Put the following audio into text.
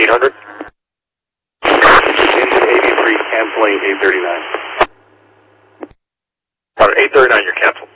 800. Engine 83, canceling 839. Roger, 839, you're canceled.